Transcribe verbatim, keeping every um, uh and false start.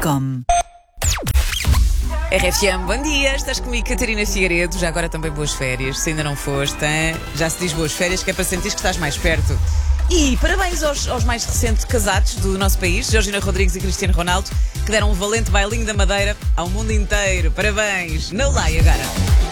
com. R F M, bom dia, estás comigo, Catarina Figueiredo. Já agora também boas férias, se ainda não foste, hein? Já se diz boas férias, que é para sentir que estás mais perto. E parabéns aos, aos mais recentes casados do nosso país, Georgina Rodrigues e Cristiano Ronaldo, que deram um valente bailinho da Madeira ao mundo inteiro. Parabéns, não lá e agora.